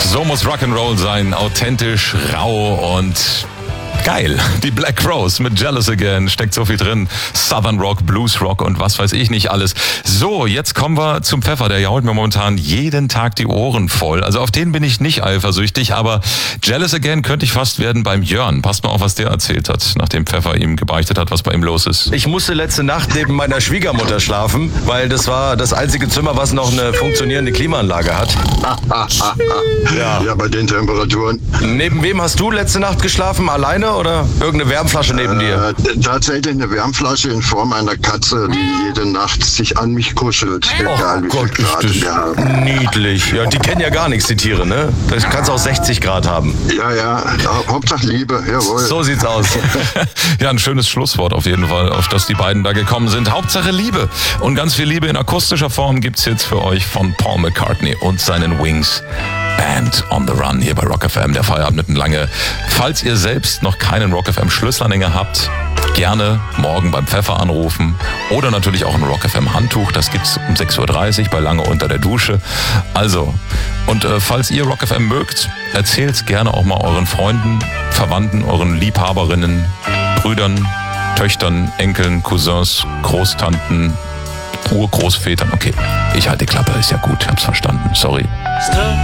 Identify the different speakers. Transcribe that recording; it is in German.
Speaker 1: So muss Rock'n'Roll sein, authentisch, rau und geil. Die Black Crowes mit Jealous Again, steckt so viel drin. Southern Rock, Blues Rock und was weiß ich nicht alles. So, jetzt kommen wir zum Pfeffer. Der jault mir momentan jeden Tag die Ohren voll. Also auf den bin ich nicht eifersüchtig, aber Jealous Again könnte ich fast werden beim Jörn. Passt mal auf, was der erzählt hat, nachdem Pfeffer ihm gebeichtet hat, was bei ihm los ist.
Speaker 2: Ich musste letzte Nacht neben meiner Schwiegermutter schlafen, weil das war das einzige Zimmer, was noch eine funktionierende Klimaanlage hat.
Speaker 3: Ja, bei den Temperaturen.
Speaker 2: Neben wem hast du letzte Nacht geschlafen? Alleine oder irgendeine Wärmflasche neben dir?
Speaker 3: Tatsächlich eine Wärmflasche in Form einer Katze, die jede Nacht sich an mich kuschelt. Egal wie viel Grad wir haben.
Speaker 2: Niedlich. Ja, die kennen ja gar nichts, die Tiere, ne? Das kannst auch 60 Grad haben.
Speaker 3: Ja, Hauptsache Liebe, jawohl.
Speaker 2: So sieht's aus.
Speaker 1: Ja, ein schönes Schlusswort auf jeden Fall, auf das die beiden da gekommen sind. Hauptsache Liebe. Und ganz viel Liebe in akustischer Form gibt's jetzt für euch von Paul McCartney und seinen Wings. Band on the Run hier bei Rock FM, der Feierabend mitten lange. Falls ihr selbst noch keinen Rock FM Schlüsselanhänger habt, gerne morgen beim Pfeffer anrufen oder natürlich auch ein Rock FM Handtuch, das gibt's um 6.30 Uhr bei Lange unter der Dusche. Also, und falls ihr Rock FM mögt, erzählt's gerne auch mal euren Freunden, Verwandten, euren Liebhaberinnen, Brüdern, Töchtern, Enkeln, Cousins, Großtanten, Urgroßvätern. Okay, ich halte die Klappe, ist ja gut, hab's verstanden, sorry.